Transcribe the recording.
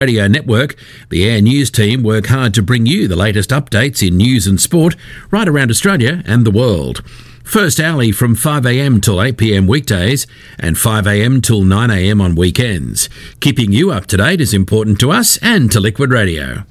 Radio Network, the Air News team work hard to bring you the latest updates in news and sport right around Australia and the world. First hourly from 5am till 8pm weekdays and 5am till 9am on weekends. Keeping you up to date is important to us and to Liquid Radio.